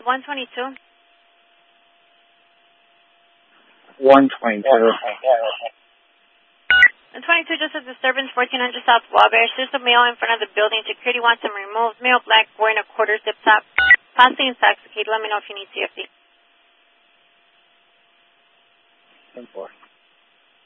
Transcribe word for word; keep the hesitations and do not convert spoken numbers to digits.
one twenty-two. one twenty-two. And twenty-two, just a disturbance, fourteen hundred South Wabash. There's a male in front of the building. Security wants him removed. Male, black, wearing a quarter zip top. Possibly intoxicated. Let me know if you need C F D. ten four.